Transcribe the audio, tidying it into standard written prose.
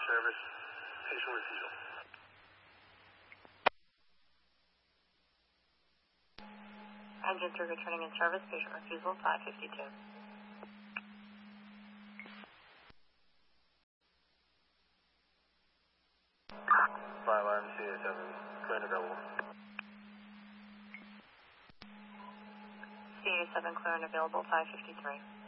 service. Patient refusal. Engine 3 returning in service. Patient refusal 552. 5-1 CA7, clear and available. CA7 clear and available 553.